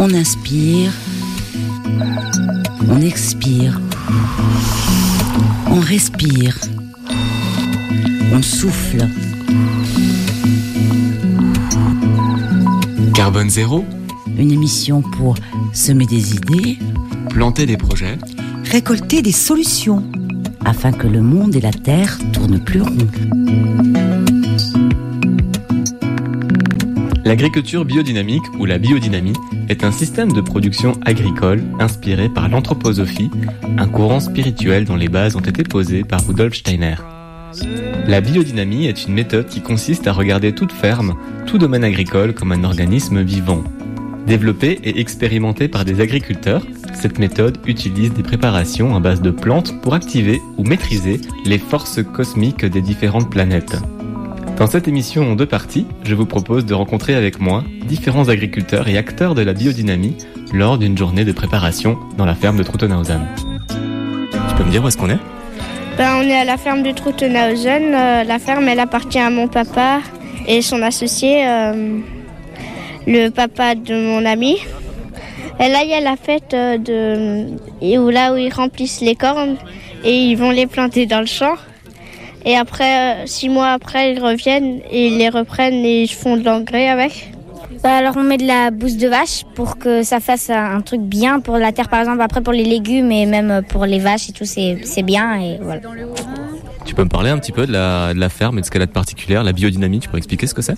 On inspire, on expire, on respire, on souffle. Carbone zéro, une émission pour semer des idées, planter des projets, récolter des solutions, afin que le monde et la terre tournent plus rond. L'agriculture biodynamique ou la biodynamie est un système de production agricole inspiré par l'anthroposophie, un courant spirituel dont les bases ont été posées par Rudolf Steiner. La biodynamie est une méthode qui consiste à regarder toute ferme, tout domaine agricole comme un organisme vivant. Développée et expérimentée par des agriculteurs, cette méthode utilise des préparations à base de plantes pour activer ou maîtriser les forces cosmiques des différentes planètes. Dans cette émission en 2 parties, je vous propose de rencontrer avec moi différents agriculteurs et acteurs de la biodynamie lors d'une journée de préparation dans la ferme de Truttenhausen. Tu peux me dire où est-ce qu'on est ? On est à la ferme de Truttenhausen. La ferme, elle appartient à mon papa et son associé, le papa de mon ami. Et là, il y a la fête où ils remplissent les cornes et ils vont les planter dans le champ. Et après, 6 mois après, ils reviennent et ils les reprennent et ils font de l'engrais avec. Alors on met de la bouse de vache pour que ça fasse un truc bien pour la terre, par exemple. Après pour les légumes et même pour les vaches et tout, c'est bien et voilà. Tu peux me parler un petit peu de la ferme et de ce qu'elle a de particulier, la biodynamie, tu pourrais expliquer ce que c'est ?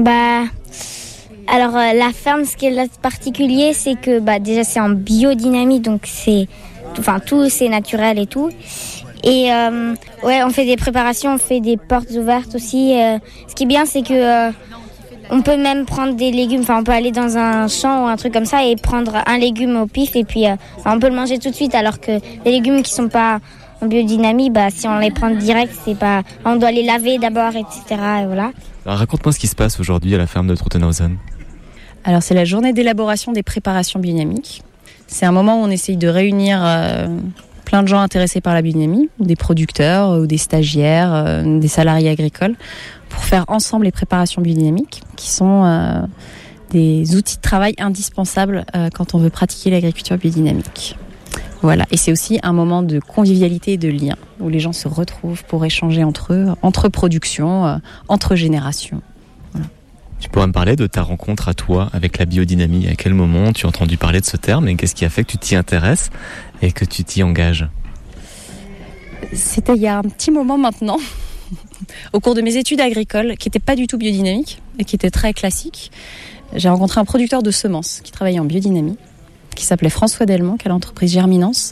Alors la ferme, ce qu'elle a de particulier, c'est que déjà c'est en biodynamie, donc tout c'est naturel et tout. Et on fait des préparations, on fait des portes ouvertes aussi. Ce qui est bien, c'est que on peut même prendre des légumes, on peut aller dans un champ ou un truc comme ça et prendre un légume au pif et puis on peut le manger tout de suite, alors que les légumes qui sont pas en biodynamie, si on les prend direct, on doit les laver d'abord, etc. Et voilà. Alors, raconte-moi ce qui se passe aujourd'hui à la ferme de Truttenhausen. Alors c'est la journée d'élaboration des préparations biodynamiques. C'est un moment où on essaye de réunir plein de gens intéressés par la biodynamie, des producteurs ou des stagiaires, des salariés agricoles, pour faire ensemble les préparations biodynamiques, qui sont des outils de travail indispensables quand on veut pratiquer l'agriculture biodynamique. Voilà, et c'est aussi un moment de convivialité et de lien, où les gens se retrouvent pour échanger entre eux, entre productions, entre générations. Voilà. Tu pourrais me parler de ta rencontre à toi avec la biodynamie ? À quel moment tu as entendu parler de ce terme et qu'est-ce qui a fait que tu t'y intéresses et que tu t'y engages ? C'était il y a un petit moment maintenant, au cours de mes études agricoles, qui n'étaient pas du tout biodynamiques et qui étaient très classiques. J'ai rencontré un producteur de semences qui travaillait en biodynamie, qui s'appelait François Delmont, qui a l'entreprise Germinance.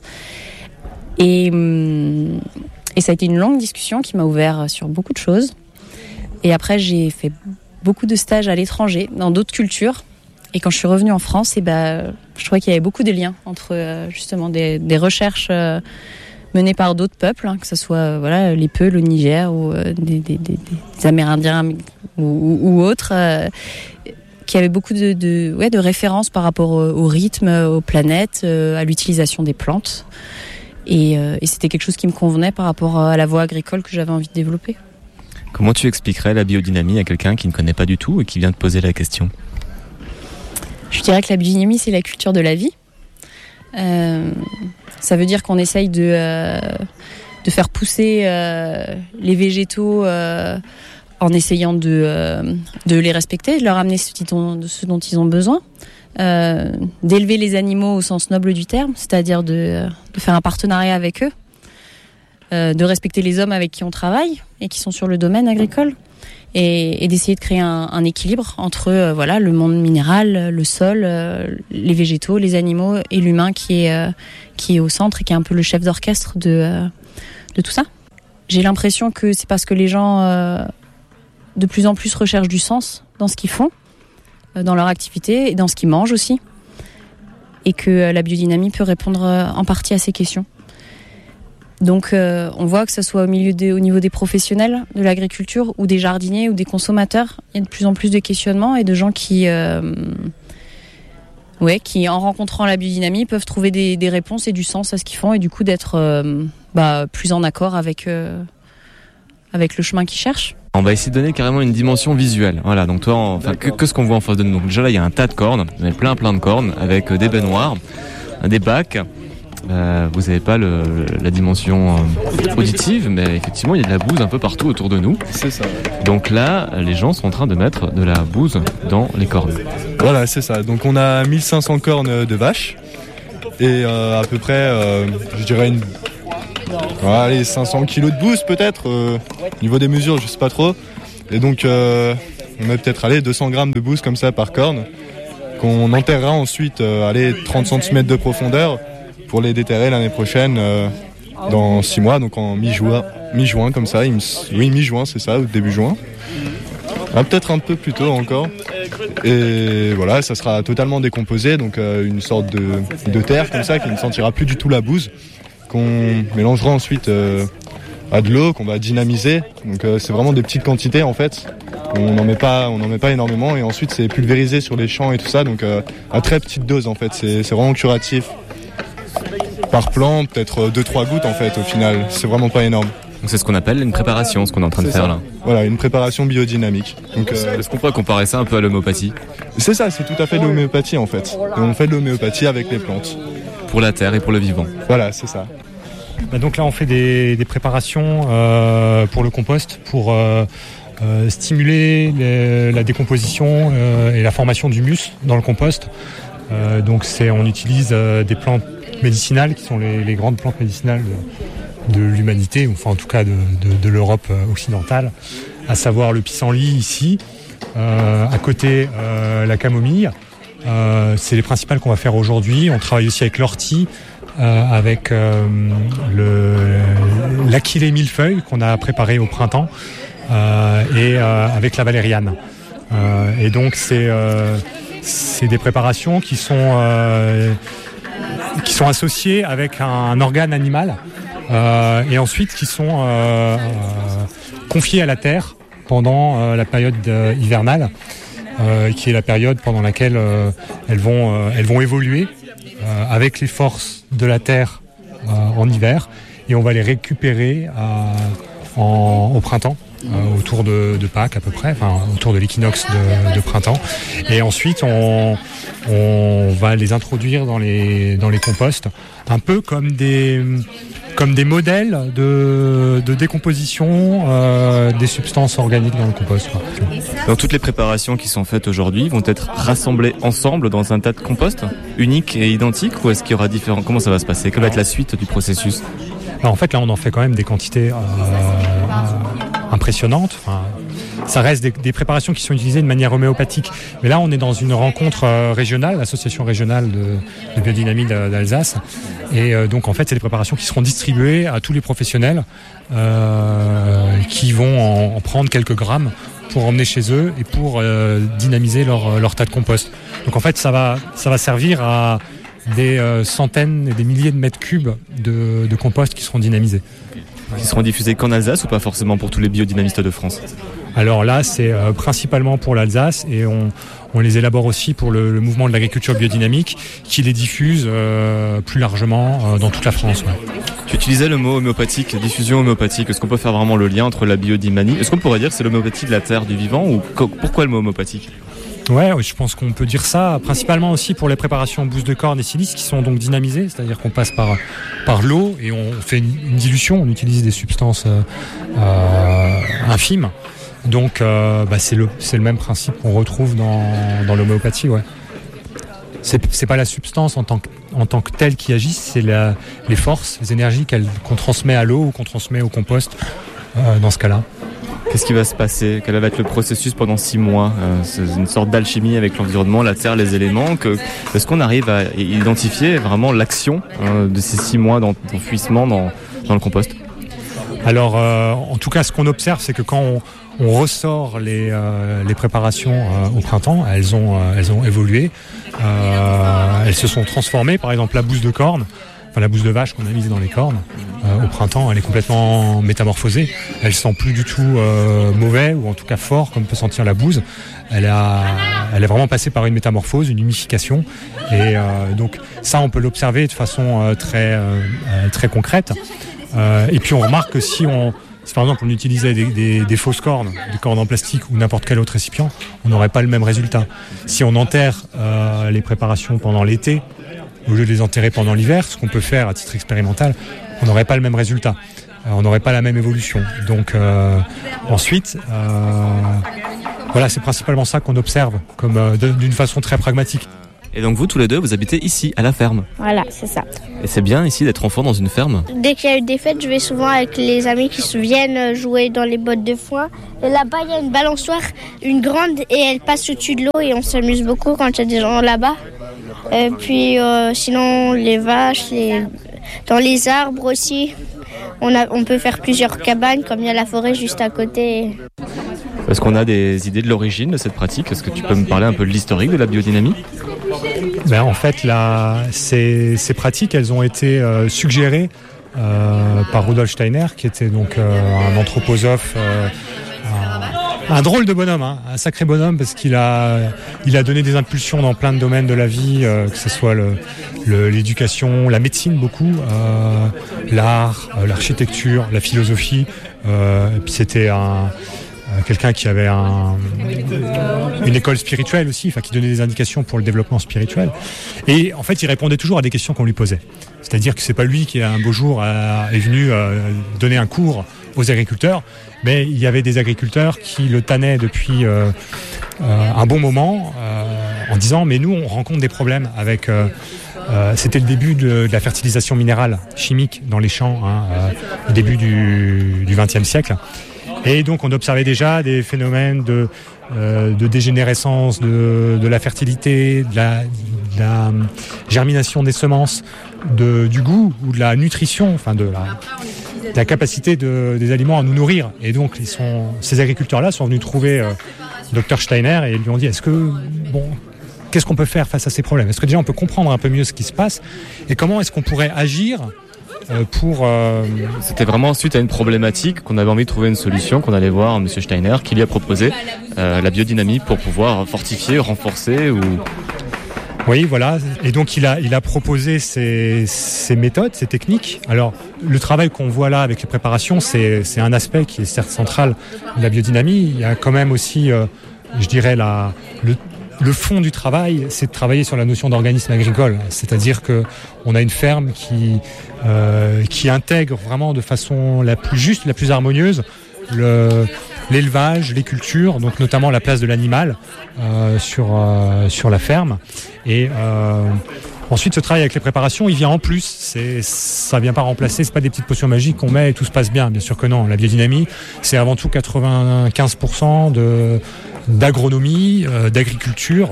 Et ça a été une longue discussion qui m'a ouvert sur beaucoup de choses. Et après, j'ai fait beaucoup de stages à l'étranger, dans d'autres cultures. Et quand je suis revenue en France, je trouvais qu'il y avait beaucoup de liens entre justement des recherches menées par d'autres peuples, que ce soit les Peuls au Niger ou des Amérindiens ou autres, qui avaient beaucoup de références par rapport au rythme, aux planètes, à l'utilisation des plantes. Et c'était quelque chose qui me convenait par rapport à la voie agricole que j'avais envie de développer. Comment tu expliquerais la biodynamie à quelqu'un qui ne connaît pas du tout et qui vient te poser la question ? Je dirais que la biodynamie, c'est la culture de la vie. Ça veut dire qu'on essaye de faire pousser les végétaux en essayant de les respecter, de leur amener ce dont ils ont besoin, d'élever les animaux au sens noble du terme, c'est-à-dire de faire un partenariat avec eux, de respecter les hommes avec qui on travaille et qui sont sur le domaine agricole, et d'essayer de créer un équilibre entre le monde minéral, le sol, les végétaux, les animaux et l'humain qui est au centre et qui est un peu le chef d'orchestre de tout ça. J'ai l'impression que c'est parce que les gens de plus en plus recherchent du sens dans ce qu'ils font, dans leur activité et dans ce qu'ils mangent aussi, et que la biodynamie peut répondre en partie à ces questions. Donc on voit que ce soit au niveau des professionnels de l'agriculture ou des jardiniers ou des consommateurs, il y a de plus en plus de questionnements et de gens qui en rencontrant la biodynamie peuvent trouver des réponses et du sens à ce qu'ils font et du coup d'être plus en accord avec le chemin qu'ils cherchent. On va essayer de donner carrément une dimension visuelle. Voilà, donc toi, qu'est-ce qu'on voit en face de nous? Donc déjà là, il y a un tas de cornes, vous avez plein de cornes avec des baignoires, des bacs. Vous n'avez pas la dimension auditive, mais effectivement, il y a de la bouse un peu partout autour de nous. C'est ça. Donc là, les gens sont en train de mettre de la bouse dans les cornes. Voilà, c'est ça. Donc on a 1500 cornes de vaches et à peu près, je dirais 500 kilos de bouse peut-être. Au niveau des mesures, je sais pas trop. Et donc on a peut-être 200 grammes de bouse comme ça par corne qu'on enterrera ensuite 30 cm de profondeur pour les déterrer l'année prochaine dans 6 mois, donc en mi-juin comme ça. Oui, mi-juin, c'est ça, ou début juin. Peut-être un peu plus tôt encore. Et voilà, ça sera totalement décomposé, donc une sorte de terre comme ça qui ne sentira plus du tout la bouse, qu'on mélangera ensuite à de l'eau, qu'on va dynamiser. Donc c'est vraiment des petites quantités en fait. On n'en met pas énormément et ensuite c'est pulvérisé sur les champs et tout ça, donc à très petite dose en fait. C'est vraiment curatif. Par plant, peut-être 2-3 gouttes en fait au final. C'est vraiment pas énorme. Donc c'est ce qu'on appelle une préparation, ce qu'on est en train de faire là. Voilà, une préparation biodynamique. Donc, est-ce qu'on pourrait comparer ça un peu à l'homéopathie? C'est ça, c'est tout à fait de l'homéopathie en fait. Et on fait de l'homéopathie avec les plantes. Pour la terre et pour le vivant. Voilà, c'est ça. Donc là on fait des préparations pour le compost, pour stimuler la décomposition et la formation d'humus dans le compost. Donc on utilise des plantes médicinales qui sont les grandes plantes médicinales de l'humanité, enfin en tout cas de l'Europe occidentale, à savoir le pissenlit ici, à côté la camomille. C'est les principales qu'on va faire aujourd'hui. On travaille aussi avec l'ortie, avec l'achillée millefeuille qu'on a préparé au printemps et avec la valériane. Et donc c'est des préparations qui sont associées avec un organe animal et ensuite qui sont confiées à la terre pendant la période hivernale, qui est la période pendant laquelle elles vont évoluer avec les forces de la terre en hiver, et on va les récupérer au printemps. Autour de Pâques à peu près, enfin autour de l'équinoxe de printemps, et ensuite on va les introduire dans les composts, un peu comme des modèles de décomposition des substances organiques dans le compost. Donc toutes les préparations qui sont faites aujourd'hui vont être rassemblées ensemble dans un tas de compost unique et identique, ou est-ce qu'il y aura différents? Comment ça va se passer? Quelle va être la suite du processus? Alors en fait là on en fait quand même des quantités impressionnantes. Enfin, ça reste des préparations qui sont utilisées de manière homéopathique. Mais là on est dans une rencontre régionale, l'association régionale de biodynamie d'Alsace. Et donc en fait c'est des préparations qui seront distribuées à tous les professionnels qui vont en prendre quelques grammes pour emmener chez eux et pour dynamiser leur tas de compost. Donc en fait ça va servir à des centaines et des milliers de mètres cubes de compost qui seront dynamisés. Qui seront diffusés qu'en Alsace ou pas forcément pour tous les biodynamistes de France? Alors là, c'est principalement pour l'Alsace, et on les élabore aussi pour le mouvement de l'agriculture biodynamique qui les diffuse plus largement dans toute la France. Ouais. Tu utilisais le mot homéopathique, diffusion homéopathique. Est-ce qu'on peut faire vraiment le lien entre la biodynamie? Est-ce qu'on pourrait dire que c'est l'homéopathie de la terre, du vivant, ou pourquoi le mot homéopathique? Ouais, je pense qu'on peut dire ça, principalement aussi pour les préparations bouse de corne et silice qui sont donc dynamisées, c'est-à-dire qu'on passe par l'eau et on fait une dilution, on utilise des substances infimes. Donc c'est le même principe qu'on retrouve dans l'homéopathie, ouais. C'est pas la substance en tant que telle qui agit, c'est les forces, les énergies qu'on transmet à l'eau ou qu'on transmet au compost dans ce cas-là. Qu'est-ce qui va se passer? Quel va être le processus pendant 6 mois? C'est une sorte d'alchimie avec l'environnement, la terre, les éléments. Est-ce qu'on arrive à identifier vraiment l'action de ces 6 mois d'enfouissement dans le compost? Alors, en tout cas, ce qu'on observe, c'est que quand on ressort les préparations au printemps, elles ont évolué, elles se sont transformées. Par exemple, la bouse de corne, enfin la bouse de vache qu'on a mise dans les cornes, au printemps, elle est complètement métamorphosée. Elle sent plus du tout mauvais, ou en tout cas fort, comme peut sentir la bouse. Elle est vraiment passée par une métamorphose, une humification. Et donc ça, on peut l'observer de façon très concrète. Et puis on remarque que si si par exemple on utilisait des fausses cornes, des cornes en plastique ou n'importe quel autre récipient, on n'aurait pas le même résultat. Si on enterre les préparations pendant l'été, au lieu de les enterrer pendant l'hiver, ce qu'on peut faire à titre expérimental, on n'aurait pas le même résultat. On n'aurait pas la même évolution. Donc ensuite, voilà, c'est principalement ça qu'on observe comme d'une façon très pragmatique. Et donc vous, tous les deux, vous habitez ici, à la ferme. Voilà, c'est ça. Et c'est bien ici d'être enfant dans une ferme. Dès qu'il y a eu des fêtes, je vais souvent avec les amis qui se viennent jouer dans les bottes de foin. Et là-bas, il y a une balançoire, une grande, et elle passe au-dessus de l'eau et on s'amuse beaucoup quand il y a des gens là-bas. Et puis sinon, les vaches, dans les arbres aussi. On peut faire plusieurs cabanes, comme il y a la forêt juste à côté. Est-ce qu'on a des idées de l'origine de cette pratique ? Est-ce que tu peux me parler un peu de l'historique de la biodynamie ? En fait, ces pratiques, elles ont été suggérées par Rudolf Steiner, qui était donc un anthroposophe, un drôle de bonhomme, hein, un sacré bonhomme, parce qu'il a donné des impulsions dans plein de domaines de la vie, que ce soit l'éducation, la médecine beaucoup, l'art, l'architecture, la philosophie. Et puis c'était quelqu'un qui avait une école spirituelle aussi, qui donnait des indications pour le développement spirituel. Et en fait, il répondait toujours à des questions qu'on lui posait. C'est-à-dire que c'est pas lui qui, un beau jour, est venu donner un cours aux agriculteurs, mais il y avait des agriculteurs qui le tannaient depuis un bon moment en disant « mais nous, on rencontre des problèmes avec... c'était le début de la fertilisation minérale chimique dans les champs, au début du XXe siècle. Et donc on observait déjà des phénomènes de dégénérescence de la fertilité, de la germination des semences, du goût ou de la nutrition, de la capacité des aliments à nous nourrir. Et donc ces agriculteurs-là sont venus trouver Dr Steiner et lui ont dit qu'est-ce qu'on peut faire face à ces problèmes ? Est-ce que déjà on peut comprendre un peu mieux ce qui se passe et comment est-ce qu'on pourrait agir C'était vraiment suite à une problématique qu'on avait envie de trouver une solution, qu'on allait voir M. Steiner qui lui a proposé la biodynamie pour pouvoir fortifier, renforcer ou... Oui, voilà. Et donc il a proposé ces méthodes, ces techniques. Alors le travail qu'on voit là avec les préparations, c'est un aspect qui est certes central de la biodynamie. Il y a quand même aussi, je dirais, le fond du travail, c'est de travailler sur la notion d'organisme agricole. C'est-à-dire que on a une ferme qui intègre vraiment de façon la plus juste, la plus harmonieuse l'élevage, les cultures, donc notamment la place de l'animal sur la ferme. Et ensuite, ce travail avec les préparations, il vient en plus. Ça vient pas remplacer. C'est pas des petites potions magiques qu'on met et tout se passe bien. Bien sûr que non. La biodynamie, c'est avant tout 95% d'agronomie, d'agriculture,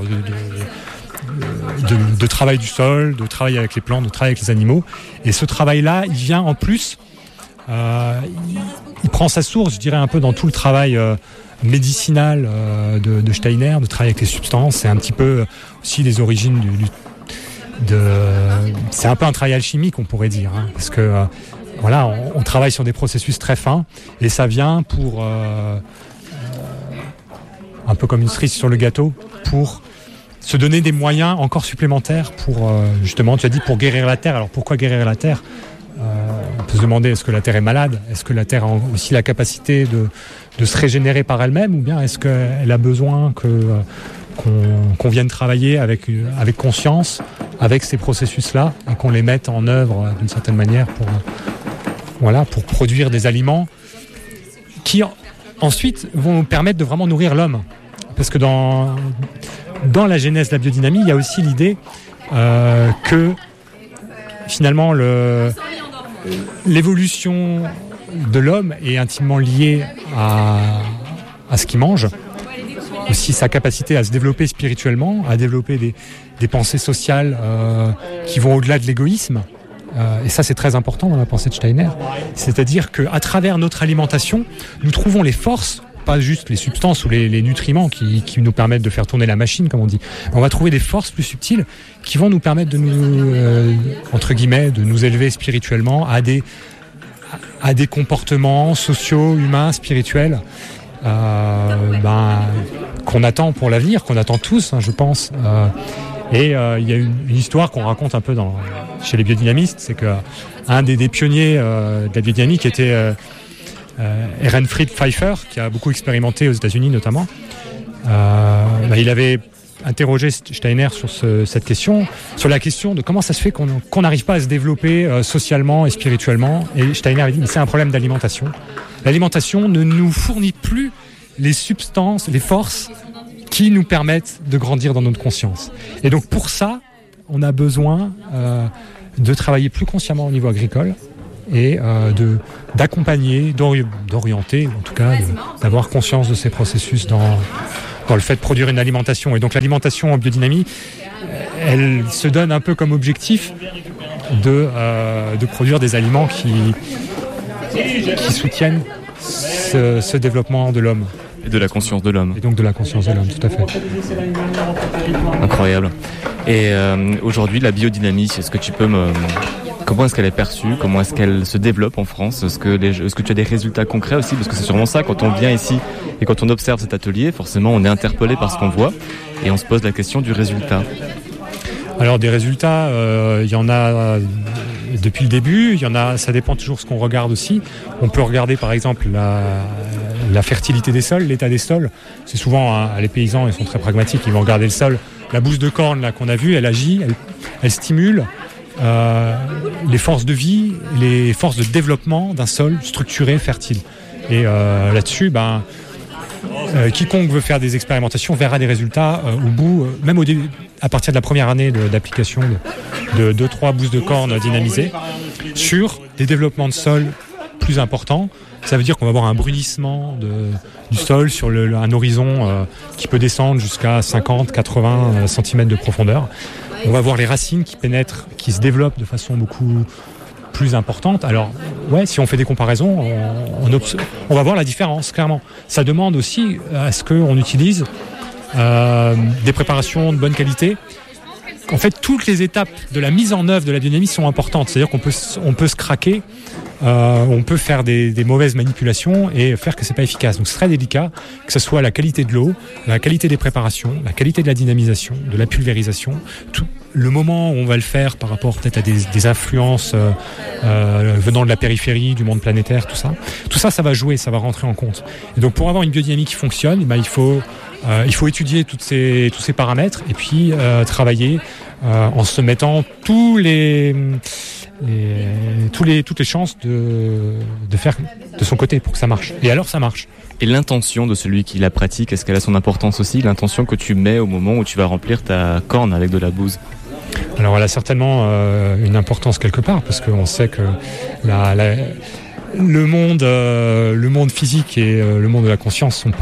de travail du sol, de travail avec les plantes, de travail avec les animaux. Et ce travail-là, il vient en plus. Il prend sa source, je dirais, un peu dans tout le travail médicinal de Steiner, de travailler avec les substances. C'est un petit peu aussi les origines c'est un peu un travail alchimique, on pourrait dire, parce que on travaille sur des processus très fins et ça vient pour un peu comme une cerise sur le gâteau, pour se donner des moyens encore supplémentaires pour justement, tu as dit, pour guérir la terre. Alors pourquoi guérir la terre ? On peut se demander, est-ce que la terre est malade ? Est-ce que la terre a aussi la capacité de se régénérer par elle-même, ou bien est-ce qu'elle a besoin qu'on vienne travailler avec conscience avec ces processus-là et qu'on les mette en œuvre d'une certaine manière pour produire des aliments qui ensuite vont nous permettre de vraiment nourrir l'homme. Parce que dans la genèse de la biodynamie, il y a aussi l'idée que finalement l'évolution de l'homme est intimement liée à ce qu'il mange, aussi sa capacité à se développer spirituellement, à développer des pensées sociales qui vont au-delà de l'égoïsme. Et ça, c'est très important dans la pensée de Steiner. C'est-à-dire qu'à travers notre alimentation, nous trouvons les forces, pas juste les substances ou les nutriments qui nous permettent de faire tourner la machine, comme on dit. On va trouver des forces plus subtiles qui vont nous permettre de nous, entre guillemets, de nous élever spirituellement à des comportements sociaux, humains, spirituels, qu'on attend pour l'avenir, qu'on attend tous, je pense. Et il y a une histoire qu'on raconte un peu chez les biodynamistes, c'est que un des pionniers de la biodynamie, qui était Ehrenfried Pfeiffer, qui a beaucoup expérimenté aux États-Unis notamment. Il avait interrogé Steiner sur cette question, sur la question de comment ça se fait qu'on n'arrive pas à se développer socialement et spirituellement. Et Steiner a dit, mais c'est un problème d'alimentation. L'alimentation ne nous fournit plus les substances, les forces qui nous permettent de grandir dans notre conscience. Et donc pour ça, on a besoin de travailler plus consciemment au niveau agricole et d'accompagner, d'orienter, en tout cas d'avoir conscience de ces processus dans le fait de produire une alimentation. Et donc l'alimentation en biodynamie, elle se donne un peu comme objectif de produire des aliments qui soutiennent ce développement de l'homme. Et de la conscience de l'homme. Et donc de la conscience de l'homme, tout à fait. Incroyable. Et aujourd'hui, la biodynamie, est-ce que tu peux comment est-ce qu'elle est perçue? Comment est-ce qu'elle se développe en France? Est-ce que tu as des résultats concrets aussi? Parce que c'est sûrement ça, quand on vient ici et quand on observe cet atelier, forcément on est interpellé par ce qu'on voit et on se pose la question du résultat. Alors des résultats, il y en a depuis le début, ça dépend toujours de ce qu'on regarde aussi. On peut regarder par exemple la fertilité des sols, l'état des sols. C'est souvent, les paysans, ils sont très pragmatiques, ils vont regarder le sol. La bouse de corne là qu'on a vue, elle agit, elle stimule les forces de vie, les forces de développement d'un sol structuré, fertile. Et là-dessus, quiconque veut faire des expérimentations verra des résultats au bout, même au début, à partir de la première année d'application de 2-3 bouses de corne dynamisées, sur des développements de sol plus importants. Ça veut dire qu'on va avoir un brunissement du sol sur un horizon qui peut descendre jusqu'à 50-80 cm de profondeur. On va voir les racines qui pénètrent, qui se développent de façon beaucoup plus importante. Alors, si on fait des comparaisons, on va voir la différence, clairement. Ça demande aussi à ce qu'on utilise des préparations de bonne qualité. En fait, toutes les étapes de la mise en œuvre de la biodynamie sont importantes. C'est-à-dire qu'on peut se craquer, on peut faire des mauvaises manipulations et faire que c'est pas efficace. Donc c'est très délicat, que ce soit la qualité de l'eau, la qualité des préparations, la qualité de la dynamisation, de la pulvérisation, le moment où on va le faire par rapport peut-être à des influences venant de la périphérie, du monde planétaire, tout ça, ça va jouer, ça va rentrer en compte. Et donc pour avoir une biodynamie qui fonctionne, il faut étudier tous ces paramètres et puis travailler en se mettant toutes les chances de faire de son côté pour que ça marche. Et alors ça marche. Et l'intention de celui qui la pratique, est-ce qu'elle a son importance aussi? L'intention que tu mets au moment où tu vas remplir ta corne avec de la bouse? Alors elle a certainement une importance quelque part, parce qu'on sait que le monde physique et le monde de la conscience sont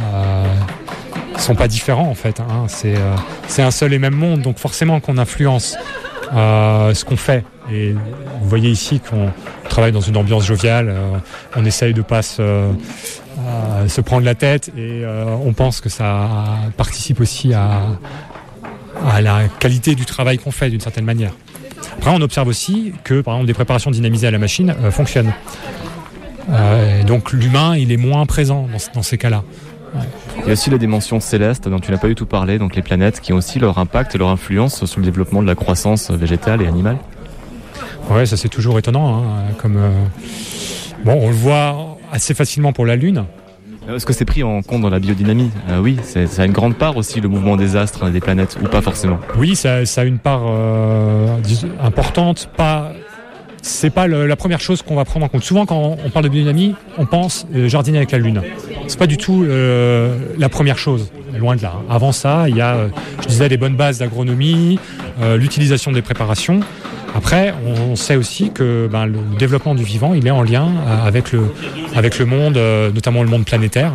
pas différents en fait. C'est un seul et même monde, donc forcément qu'on influence ce qu'on fait. Et vous voyez ici qu'on travaille dans une ambiance joviale, on essaye de pas se prendre la tête et on pense que ça participe aussi à la qualité du travail qu'on fait d'une certaine manière. Après on observe aussi que par exemple des préparations dynamisées à la machine fonctionnent. Donc l'humain il est moins présent dans ces cas-là. Ouais. Il y a aussi la dimension céleste dont tu n'as pas du tout parlé, donc les planètes qui ont aussi leur impact et leur influence sur le développement de la croissance végétale et animale. Ouais, ça c'est toujours étonnant. On le voit assez facilement pour la Lune. Est-ce que c'est pris en compte dans la biodynamie? Oui, ça a une grande part aussi, le mouvement des astres, des planètes, ou pas forcément? Oui, ça a une part importante. C'est pas la première chose qu'on va prendre en compte. Souvent, quand on parle de biodynamie, on pense jardiner avec la Lune. C'est pas du tout la première chose, loin de là. Avant ça, il y a, je disais, les bonnes bases d'agronomie, l'utilisation des préparations. Après, on sait aussi que le développement du vivant, il est en lien avec le monde, notamment le monde planétaire.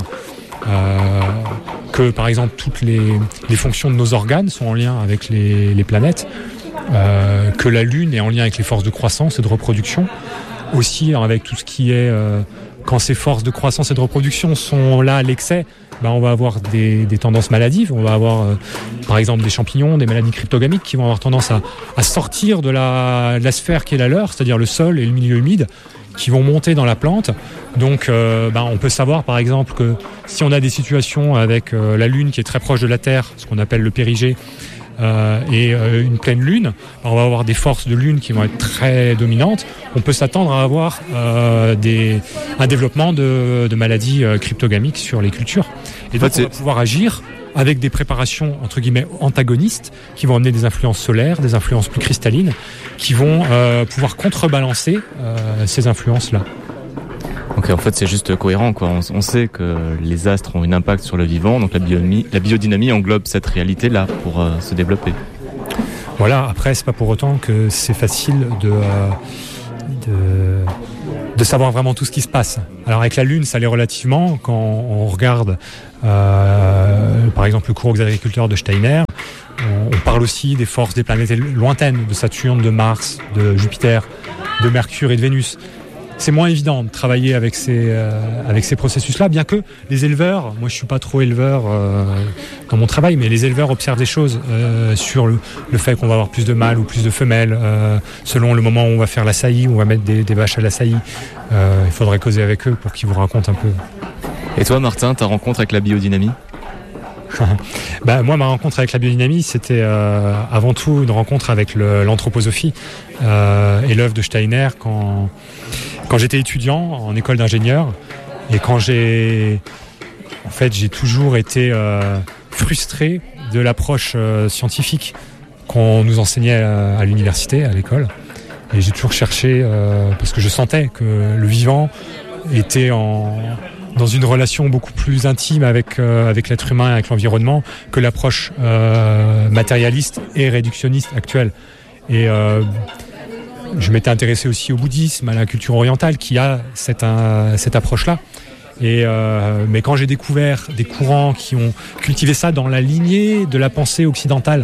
Que par exemple, toutes les fonctions de nos organes sont en lien avec les planètes. Que la Lune est en lien avec les forces de croissance et de reproduction, aussi avec tout ce qui est quand ces forces de croissance et de reproduction sont là à l'excès, on va avoir des tendances maladives, on va avoir par exemple des champignons, des maladies cryptogamiques qui vont avoir tendance à sortir de la sphère qui est la leur, c'est-à-dire le sol et le milieu humide, qui vont monter dans la plante. Donc on peut savoir par exemple que si on a des situations avec la Lune qui est très proche de la Terre, ce qu'on appelle le périgée, et une pleine lune, on va avoir des forces de lune qui vont être très dominantes. On peut s'attendre à avoir un développement de maladies cryptogamiques sur les cultures. Et donc on va pouvoir agir avec des préparations entre guillemets antagonistes qui vont amener des influences solaires, des influences plus cristallines, qui vont pouvoir contrebalancer ces influences-là. Donc en fait c'est juste cohérent, quoi. On sait que les astres ont un impact sur le vivant, donc la biodynamie englobe cette réalité-là pour se développer. Voilà, après c'est pas pour autant que c'est facile de savoir vraiment tout ce qui se passe. Alors avec la Lune, ça l'est relativement. Quand on regarde par exemple le cours aux agriculteurs de Steiner, on parle aussi des forces des planètes lointaines, de Saturne, de Mars, de Jupiter, de Mercure et de Vénus. C'est moins évident de travailler avec ces processus-là, bien que les éleveurs, moi je suis pas trop éleveur dans mon travail, mais les éleveurs observent des choses sur le fait qu'on va avoir plus de mâles ou plus de femelles, selon le moment où on va faire la saillie, où on va mettre des vaches à la saillie. Il faudrait causer avec eux pour qu'ils vous racontent un peu. Et toi Martin, ta rencontre avec la biodynamie? Moi, ma rencontre avec la biodynamie, c'était avant tout une rencontre avec l'anthroposophie et l'œuvre de Steiner quand j'étais étudiant en école d'ingénieur et quand j'ai toujours été frustré de l'approche scientifique qu'on nous enseignait à l'université, à l'école. Et j'ai toujours cherché, parce que je sentais que le vivant était dans une relation beaucoup plus intime avec l'être humain et avec l'environnement que l'approche matérialiste et réductionniste actuelle. Et je m'étais intéressé aussi au bouddhisme, à la culture orientale qui a cette approche-là. Mais quand j'ai découvert des courants qui ont cultivé ça dans la lignée de la pensée occidentale,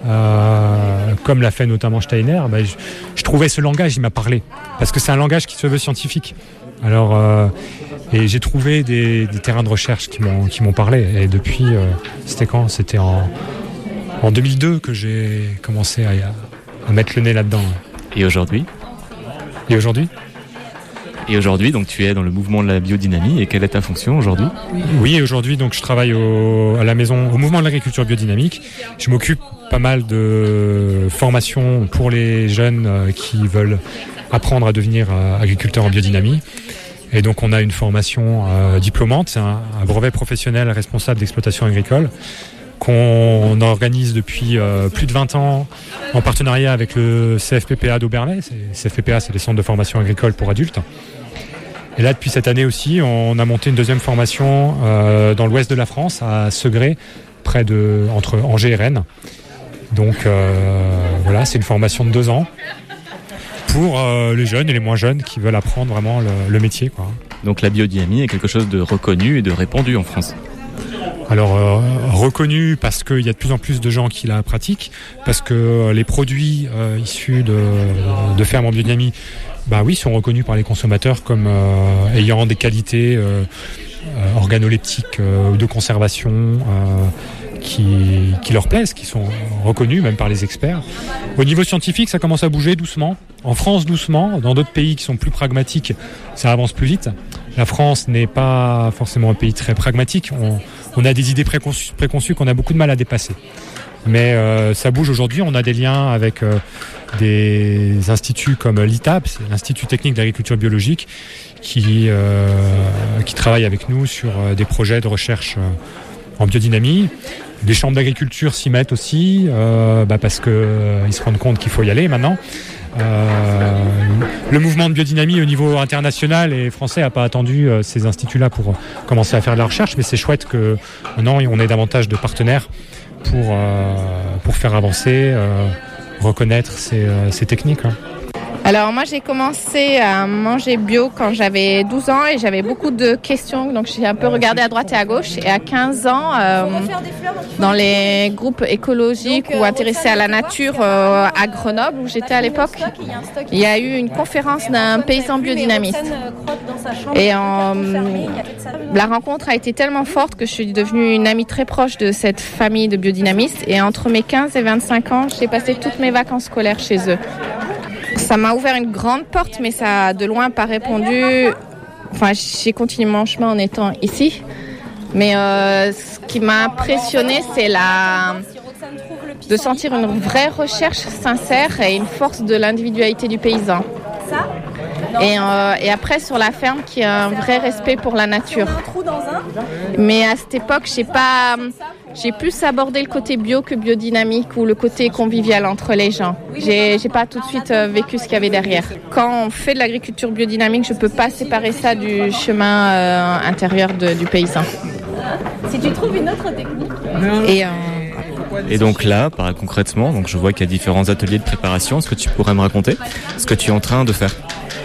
comme l'a fait notamment Steiner, je trouvais ce langage, il m'a parlé. Parce que c'est un langage qui se veut scientifique. Alors, et j'ai trouvé des terrains de recherche qui m'ont parlé. Et depuis, c'était quand ? C'était en 2002 que j'ai commencé à mettre le nez là-dedans. Et aujourd'hui ? Et aujourd'hui, donc tu es dans le mouvement de la biodynamie. Et quelle est ta fonction aujourd'hui ? Oui, aujourd'hui, donc je travaille à la maison, au mouvement de l'agriculture biodynamique. Je m'occupe pas mal de formations pour les jeunes qui veulent apprendre à devenir agriculteurs en biodynamie. Et donc on a une formation diplômante, c'est un brevet professionnel responsable d'exploitation agricole qu'on organise depuis plus de 20 ans en partenariat avec le CFPPA d'Aubernais. CFPPA, c'est les centres de formation agricole pour adultes. Et là, depuis cette année aussi, on a monté une deuxième formation dans l'ouest de la France, à Segré, entre Angers et Rennes. Donc voilà, c'est une formation de 2 ans pour les jeunes et les moins jeunes qui veulent apprendre vraiment le métier, quoi. Donc la biodynamie est quelque chose de reconnu et de répandu en France. Alors reconnu parce qu'il y a de plus en plus de gens qui la pratiquent, parce que les produits issus de fermes en biodynamie, sont reconnus par les consommateurs comme ayant des qualités organoleptiques ou de conservation qui leur plaisent, qui sont reconnus même par les experts. Au niveau scientifique, ça commence à bouger doucement. En France, doucement. Dans d'autres pays qui sont plus pragmatiques, ça avance plus vite. La France n'est pas forcément un pays très pragmatique. On a des idées préconçues qu'on a beaucoup de mal à dépasser. Mais ça bouge aujourd'hui. On a des liens avec des instituts comme l'ITAB, c'est l'Institut technique d'agriculture biologique, qui travaille avec nous sur des projets de recherche en biodynamie. Des chambres d'agriculture s'y mettent aussi, parce qu'ils se rendent compte qu'il faut y aller maintenant. Le mouvement de biodynamie au niveau international et français n'a pas attendu ces instituts-là pour commencer à faire de la recherche, mais c'est chouette que maintenant on ait davantage de partenaires pour faire avancer, reconnaître ces techniques, hein. Alors moi j'ai commencé à manger bio quand j'avais 12 ans et j'avais beaucoup de questions, donc j'ai un peu regardé à droite et à gauche. Et à 15 ans, dans les groupes écologiques ou intéressés à la nature à Grenoble, où j'étais à l'époque, il y a eu une conférence d'un paysan biodynamiste. Et la rencontre a été tellement forte que je suis devenue une amie très proche de cette famille de biodynamistes. Et entre mes 15 et 25 ans, j'ai passé toutes mes vacances scolaires chez eux. Ça m'a ouvert une grande porte, mais ça a de loin pas répondu. Enfin, j'ai continué mon chemin en étant ici. Mais ce qui m'a impressionnée, c'est de sentir une vraie recherche sincère et une force de l'individualité du paysan. Et après sur la ferme qui a un vrai respect pour la nature. Mais à cette époque, j'ai plus abordé le côté bio que biodynamique ou le côté convivial entre les gens. J'ai pas tout de suite vécu ce qu'il y avait derrière. Quand on fait de l'agriculture biodynamique, je peux pas séparer ça du chemin intérieur du paysan. Si tu trouves une autre technique. Et donc là, concrètement, donc je vois qu'il y a différents ateliers de préparation. Est-ce que tu pourrais me raconter ce que tu es en train de faire?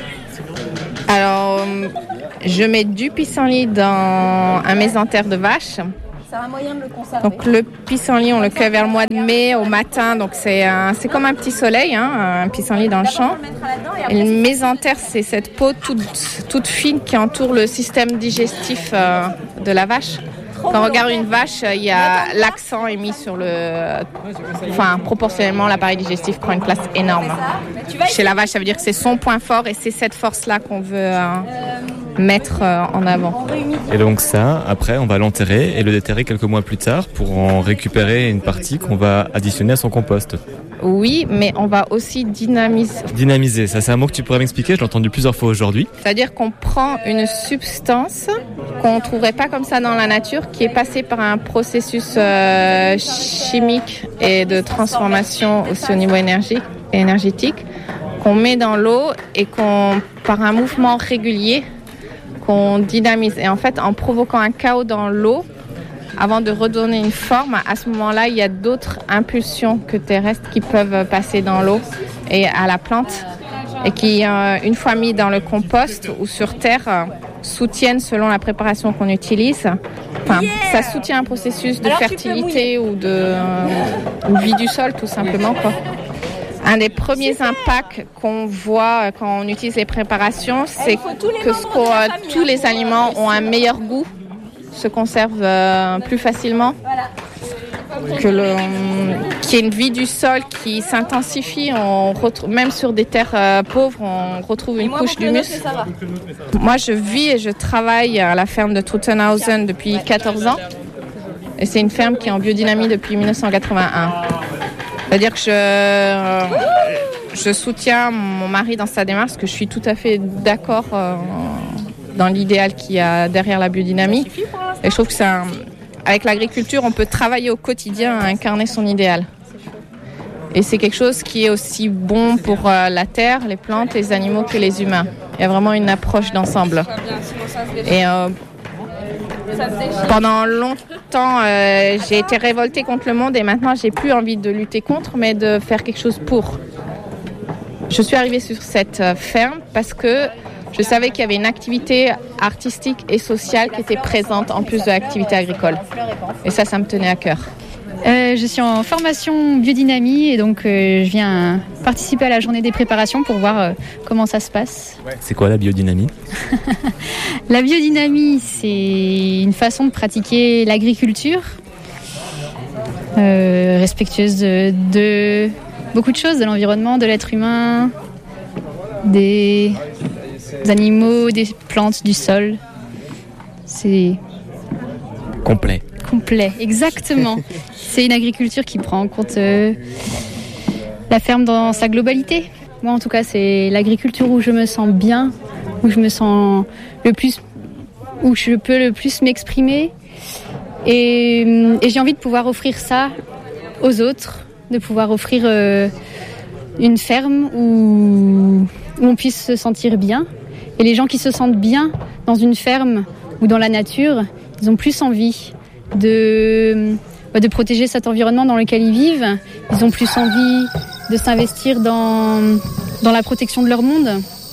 Alors, je mets du pissenlit dans un mésentère de vache. Ça a un moyen de le conserver. Donc le pissenlit, on le cueille vers le mois de mai au matin. Donc c'est comme un petit soleil, un pissenlit dans le champ. Et le mésentère, c'est cette peau toute fine qui entoure le système digestif de la vache. Quand on regarde une vache, l'accent est mis sur proportionnellement, l'appareil digestif prend une place énorme. Chez la vache, ça veut dire que c'est son point fort et c'est cette force-là qu'on veut mettre en avant. Et donc ça, après, on va l'enterrer et le déterrer quelques mois plus tard pour en récupérer une partie qu'on va additionner à son compost. Oui, mais on va aussi dynamiser. Dynamiser, ça c'est un mot que tu pourrais m'expliquer, je l'ai entendu plusieurs fois aujourd'hui. C'est-à-dire qu'on prend une substance qu'on ne trouverait pas comme ça dans la nature, qui est passée par un processus chimique et de transformation aussi au niveau énergétique, qu'on met dans l'eau et par un mouvement régulier, qu'on dynamise. Et en fait, en provoquant un chaos dans l'eau, avant de redonner une forme, à ce moment-là, il y a d'autres impulsions que terrestres qui peuvent passer dans l'eau et à la plante et qui, une fois mis dans le compost ou sur terre, soutiennent selon la préparation qu'on utilise. Ça soutient un processus de fertilité ou de vie du sol, tout simplement, quoi. Un des premiers impacts qu'on voit quand on utilise les préparations, c'est que tous les aliments ont un meilleur goût, se conservent plus facilement, qu'il y ait une vie du sol qui s'intensifie. Même sur des terres pauvres, on retrouve une couche d'humus. Moi, je vis et je travaille à la ferme de Truttenhausen depuis 14 ans. Et c'est une ferme qui est en biodynamie depuis 1981. C'est-à-dire que je soutiens mon mari dans sa démarche, parce que je suis tout à fait d'accord dans l'idéal qu'il y a derrière la biodynamie. Et je trouve que avec l'agriculture, on peut travailler au quotidien à incarner son idéal. Et c'est quelque chose qui est aussi bon pour la terre, les plantes, les animaux que les humains. Il y a vraiment une approche d'ensemble. Et pendant longtemps, j'ai été révoltée contre le monde et maintenant, j'ai plus envie de lutter contre, mais de faire quelque chose pour. Je suis arrivée sur cette ferme parce que je savais qu'il y avait une activité artistique et sociale qui était présente en plus de l'activité agricole. Et ça me tenait à cœur. Je suis en formation biodynamie et donc je viens participer à la journée des préparations pour voir comment ça se passe. C'est quoi la biodynamie ? La biodynamie, c'est une façon de pratiquer l'agriculture respectueuse de beaucoup de choses, de l'environnement, de l'être humain, des animaux, des plantes, du sol. C'est complet, exactement. C'est une agriculture qui prend en compte la ferme dans sa globalité. Moi, en tout cas, c'est l'agriculture où je me sens bien, où je me sens où je peux le plus m'exprimer. Et j'ai envie de pouvoir offrir ça aux autres, de pouvoir offrir une ferme où on puisse se sentir bien. Et les gens qui se sentent bien dans une ferme ou dans la nature, ils ont plus envie de protéger cet environnement dans lequel ils vivent. Ils ont plus envie de s'investir dans la protection de leur monde.